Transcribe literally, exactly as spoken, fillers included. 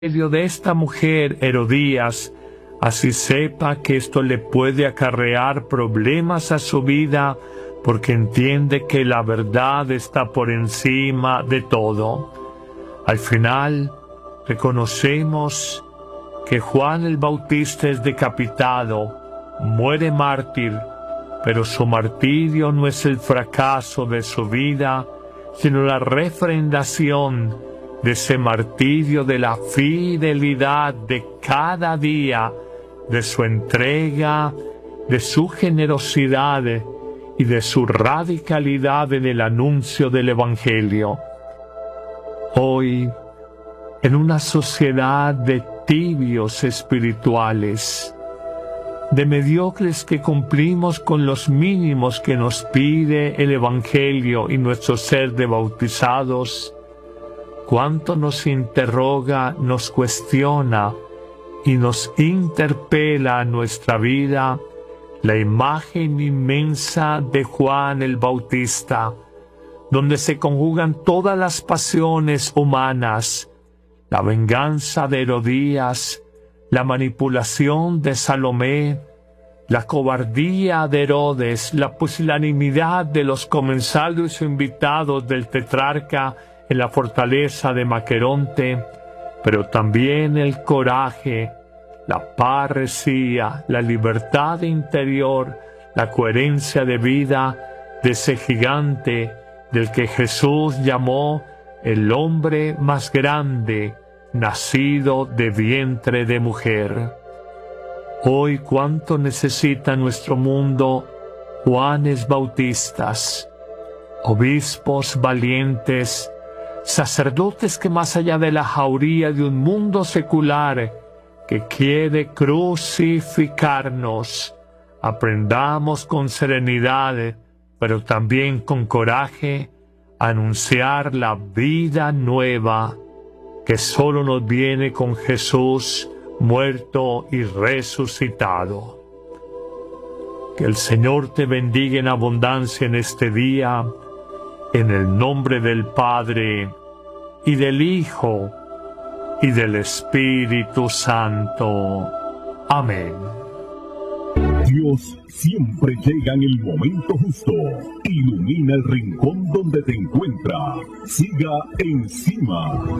medio de esta mujer, Herodías, así sepa que esto le puede acarrear problemas a su vida, porque entiende que la verdad está por encima de todo. Al final, reconocemos que Juan el Bautista es decapitado, muere mártir, pero su martirio no es el fracaso de su vida, sino la refrendación de ese martirio de la fidelidad de cada día, de su entrega, de su generosidad y de su radicalidad en el anuncio del Evangelio. Hoy, en una sociedad de tibios espirituales, de mediocres que cumplimos con los mínimos que nos pide el Evangelio y nuestro ser de bautizados, cuánto nos interroga, nos cuestiona y nos interpela en nuestra vida la imagen inmensa de Juan el Bautista, donde se conjugan todas las pasiones humanas, la venganza de Herodías, la manipulación de Salomé, la cobardía de Herodes, la pusilanimidad de los comensales o invitados del tetrarca en la fortaleza de Maqueronte, pero también el coraje, la parresía, la libertad interior, la coherencia de vida de ese gigante del que Jesús llamó el hombre más grande, nacido de vientre de mujer. Hoy cuánto necesita nuestro mundo Juanes Bautistas, obispos valientes, sacerdotes que más allá de la jauría de un mundo secular que quiere crucificarnos, aprendamos con serenidad, pero también con coraje, a anunciar la vida nueva que solo nos viene con Jesús muerto y resucitado. Que el Señor te bendiga en abundancia en este día, en el nombre del Padre, y del Hijo, y del Espíritu Santo. Amén. Dios siempre llega en el momento justo. Ilumina el rincón donde te encuentras. Siga encima.